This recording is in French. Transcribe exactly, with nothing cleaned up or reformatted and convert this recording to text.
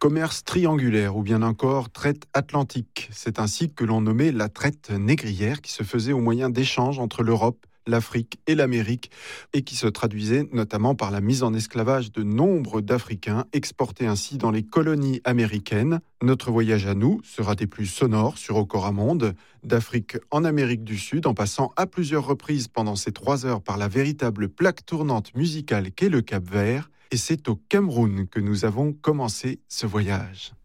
commerce triangulaire ou bien encore traite atlantique. C'est ainsi que l'on nommait la traite négrière qui se faisait au moyen d'échanges entre l'Europe, l'Afrique et l'Amérique et qui se traduisait notamment par la mise en esclavage de nombre d'Africains exportés ainsi dans les colonies américaines. Notre voyage à nous sera des plus sonores sur Okora Monde, d'Afrique en Amérique du Sud en passant à plusieurs reprises pendant ces trois heures par la véritable plaque tournante musicale qu'est le Cap-Vert. Et c'est au Cameroun que nous avons commencé ce voyage.